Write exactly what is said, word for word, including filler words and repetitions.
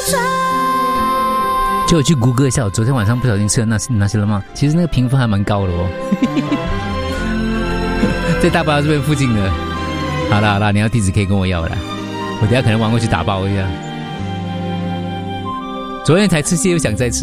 就我去谷歌一下，我昨天晚上不小心吃了那那些了吗？其实那个评分还蛮高的哦，在大巴这边附近的。好啦好啦，你要地址可以跟我要啦，我等一下可能玩过去打包一下。昨天才吃蟹，又想再吃。